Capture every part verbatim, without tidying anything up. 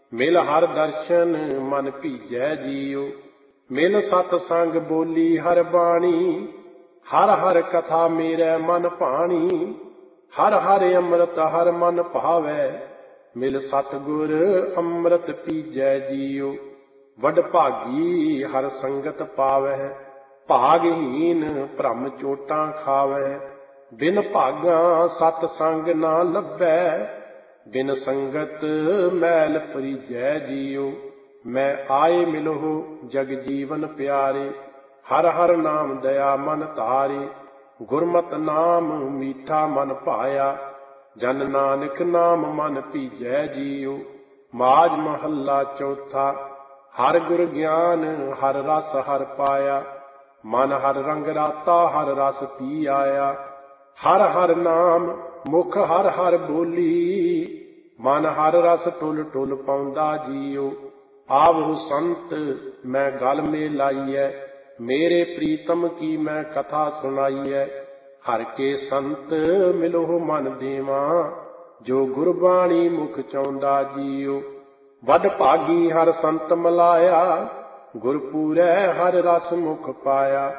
ਮਿਲ ਹਰ ਦਰਸ਼ਨ ਮਨ ਭੀਜੈ ਜੀਉ। ਮਿਲ ਸਤ ਸੰਗ ਬੋਲੀ ਹਰ ਬਾਣੀ, ਹਰ ਹਰ ਕਥਾ ਮੇਰੇ ਮਨ ਭਾਣੀ। ਹਰ ਹਰ ਅੰਮ੍ਰਿਤ ਹਰ ਮਨ ਭਾਵੈ, ਮਿਲ ਸਤਿਗੁਰ ਅੰਮ੍ਰਿਤ ਪੀਜੈ ਜੀਉ। ਵਡ ਭਾਗੀ ਹਰ ਸੰਗਤ ਪਾਵੈ, ਭਾਗਹੀਨ ਭ੍ਰਮ ਚੋਟਾਂ ਖਾਵੈ। ਬਿਨ ਭਾਗਾਂ ਸਤ ਸੰਗ ਨਾ ਲੱਭੈ, ਬਿਨ ਸੰਗਤ ਮੈਲ ਪਰੀਜੈ ਜੀਉ। ਮੈਂ ਆਏ ਮਿਲਹੁ ਜਗ ਜੀਵਨ ਪਿਆਰੇ, ਹਰ ਹਰ ਨਾਮ ਦਇਆ ਮਨ ਧਾਰੇ। ਗੁਰਮਤਿ ਨਾਮ ਮੀਠਾ ਮਨ ਭਾਇਆ, ਜਨ ਨਾਨਕ ਨਾਮ ਮਨ ਭੀਜੈ ਜੀਉ। ਮਾਝ ਮਹੱਲਾ ਚੌਥਾ। ਹਰ ਗੁਰ ਗਿਆਨ ਹਰ ਰਸ ਹਰ ਪਾਇਆ, ਮਨ ਹਰ ਰੰਗ ਰਾਤਾ ਹਰ ਰਸ ਪੀ ਆਇਆ। ਹਰ ਹਰ ਨਾਮ ਮੁਖ ਹਰ ਹਰ ਬੋਲੀ, ਮਨ ਹਰ ਰਸ ਟੁਲ ਟੁਲ ਪਾਉਂਦਾ ਜੀਉ। ਆਵਹੁ ਸੰਤ ਮੈਂ ਗਲ ਮੇ ਲਾਈਐ, ਮੇਰੇ ਪ੍ਰੀਤਮ ਕੀ ਮੈਂ ਕਥਾ ਸੁਣਾਈਐ। ਹਰ ਕੇ ਸੰਤ ਮਿਲਹੁ ਮਨ ਦੇਵਾ, ਜੋ ਗੁਰਬਾਣੀ ਮੁਖ ਚਾਹੁੰਦਾ ਜੀਉ। ਵਡ ਭਾਗੀ ਹਰ ਸੰਤ ਮਲਾਇਆ, ਗੁਰਪੂਰੈ ਹਰ ਰਸ ਮੁਖ ਪਾਇਆ।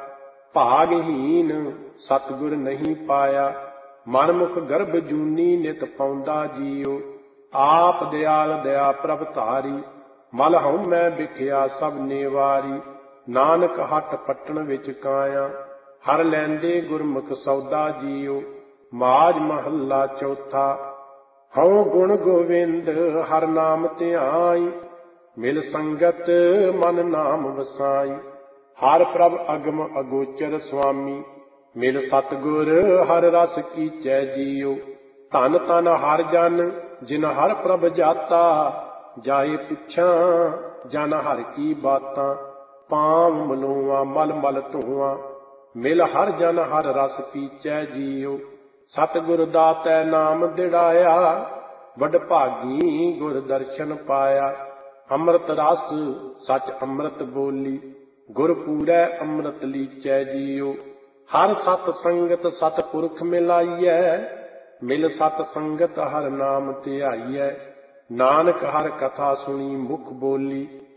ਭਾਗਹੀਨ ਸਤਿਗੁਰ ਨਹੀਂ ਪਾਇਆ, ਮਨ ਮੁਖ ਗਰਭ ਜੂਨੀ ਨਿਤ ਪਾਉਂਦਾ ਜੀਉ। ਆਪ ਦਿਆਲ ਦਇਆ ਪ੍ਰਭ ਧਾਰੀ, ਮਲ ਹਉਮੈ ਵਿਖਿਆ ਸਭ ਨਿਵਾਰੀ। ਨਾਨਕ ਹੱਟ ਪੱਟਣ ਵਿੱਚ ਕਾਇਆ, ਹਰ ਲੈਂਦੇ ਗੁਰਮੁਖ ਸੌਦਾ ਜੀਉ। ਮਾਝ ਮਹੱਲਾ ਚੌਥਾ। ਹਉ ਗੁਣ ਗੋਵਿੰਦ ਹਰ ਨਾਮ ਧਿਆਈ, ਮਿਲ ਸੰਗਤ ਮਨ ਨਾਮ ਵਸਾਈ। ਹਰ ਪ੍ਰਭ ਅਗਮ ਅਗੋਚਰ ਸੁਆਮੀ, ਮਿਲ ਸਤਿਗੁਰ ਹਰ ਰਸ ਕੀਚੈ ਜੀਉ। ਧਨ ਧਨ ਹਰ ਜਨ ਜਿਨ ਹਰ ਪ੍ਰਭ ਜਾਤਾ, ਜਾਏ ਪੁੱਛਾਂ ਜਨ ਹਰ ਕੀ ਬਾਤਾਂ। ਪਾਂਵ ਮਲੋਆ ਮਲ ਮਲ ਧੋਆ, ਮਿਲ ਹਰ ਜਨ ਹਰ ਰਸ ਪੀਚੈ ਜੀਉ। ਸਤਿਗੁਰ ਦਾਤੈ ਨਾਮ ਦਿੜਾਇਆ, ਵਡ ਭਾਗੀ ਗੁਰ ਦਰਸ਼ਨ ਪਾਇਆ। ਅੰਮ੍ਰਿਤ ਰਸ ਸਚ ਅੰਮ੍ਰਿਤ ਬੋਲੀ, ਗੁਰਪੂਰੈ ਅੰਮ੍ਰਿਤ ਲੀਚੈ ਜੀਉ। ਹਰ ਸਤ ਸੰਗਤ ਸਤ ਪੁਰਖ ਮਿਲਾਈਐ, ਮਿਲ ਸਤ ਸੰਗਤ ਹਰ ਨਾਮ ਧਿਆਈਐ। ਨਾਨਕ ਹਰ ਕਥਾ ਸੁਣੀ ਮੁਖ ਬੋਲੀ,